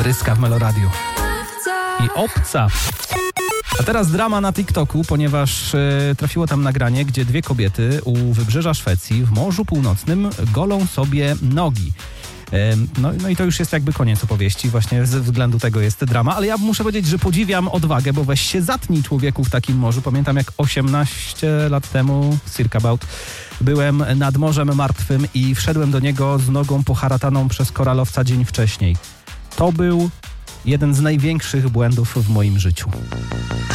bryska w Meloradiu. I obca. A teraz drama na TikToku, ponieważ trafiło tam nagranie, gdzie dwie kobiety u wybrzeża Szwecji w Morzu Północnym golą sobie nogi. No i to już jest jakby koniec opowieści, właśnie ze względu tego jest drama, ale ja muszę powiedzieć, że podziwiam odwagę, bo weź się zatnij, człowieku, w takim morzu. Pamiętam, jak 18 lat temu, circa about, byłem nad Morzem Martwym i wszedłem do niego z nogą poharataną przez koralowca dzień wcześniej. To był jeden z największych błędów w moim życiu.